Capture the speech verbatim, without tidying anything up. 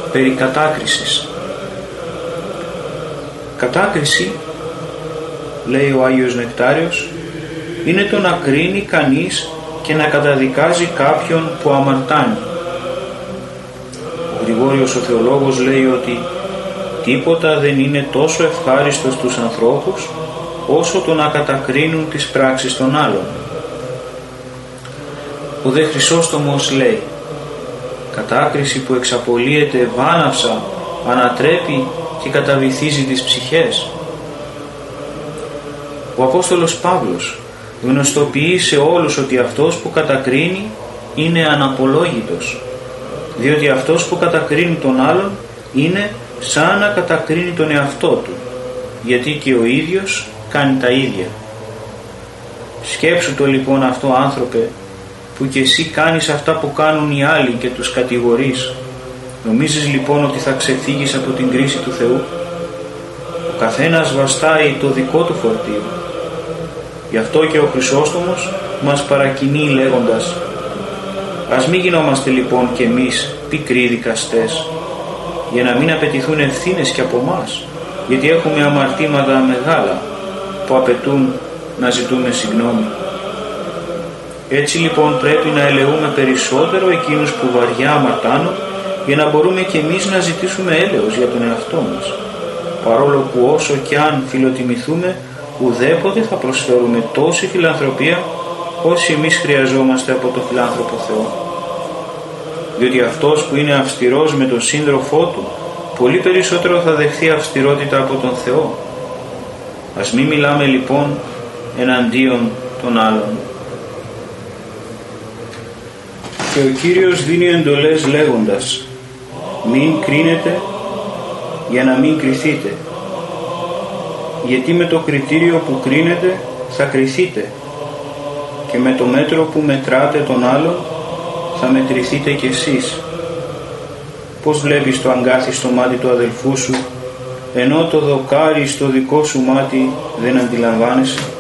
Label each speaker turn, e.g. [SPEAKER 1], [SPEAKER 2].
[SPEAKER 1] περί κατάκρισης. Κατάκριση, λέει ο Άγιος Νεκτάριος, είναι το να κρίνει κανείς και να καταδικάζει κάποιον που αμαρτάνει. Ο Γρηγόριος ο Θεολόγος λέει ότι τίποτα δεν είναι τόσο ευχάριστο στους ανθρώπους όσο το να κατακρίνουν τις πράξεις των άλλων. Ο δε Χρυσόστομος λέει: κατάκριση που εξαπολύεται βάναυσα, ανατρέπει και καταβυθίζει τις ψυχές. Ο Απόστολος Παύλος γνωστοποιεί σε όλους ότι αυτός που κατακρίνει είναι αναπολόγητος, διότι αυτός που κατακρίνει τον άλλον είναι σαν να κατακρίνει τον εαυτό του, γιατί και ο ίδιος κάνει τα ίδια. Σκέψου το λοιπόν αυτό, άνθρωπε, που και εσύ κάνεις αυτά που κάνουν οι άλλοι και τους κατηγορείς. Νομίζεις λοιπόν ότι θα ξεφύγεις από την κρίση του Θεού? Ο καθένας βαστάει το δικό του φορτίο. Γι' αυτό και ο Χρυσόστομος μας παρακινεί λέγοντας: ας μην γινόμαστε λοιπόν κι εμείς πικροί δικαστές, για να μην απαιτηθούν ευθύνες και από μας, γιατί έχουμε αμαρτήματα μεγάλα που απαιτούν να ζητούμε συγγνώμη. Έτσι λοιπόν πρέπει να ελεούμε περισσότερο εκείνους που βαριά αμαρτάνουν, για να μπορούμε κι εμείς να ζητήσουμε έλεος για τον εαυτό μας, παρόλο που όσο κι αν φιλοτιμηθούμε, ουδέποτε θα προσφέρουμε τόση φιλανθρωπία όσοι εμείς χρειαζόμαστε από τον φιλάνθρωπο Θεό. Διότι αυτός που είναι αυστηρός με τον σύντροφό του, πολύ περισσότερο θα δεχθεί αυστηρότητα από τον Θεό. Ας μην μιλάμε λοιπόν εναντίον των άλλων. Και ο Κύριος δίνει εντολές λέγοντας: μην κρίνετε για να μην κριθείτε, γιατί με το κριτήριο που κρίνετε θα κριθείτε, και με το μέτρο που μετράτε τον άλλον θα μετρηθείτε κι εσείς. Πώς βλέπεις το αγκάθι στο μάτι του αδελφού σου, ενώ το δοκάρι στο δικό σου μάτι δεν αντιλαμβάνεσαι?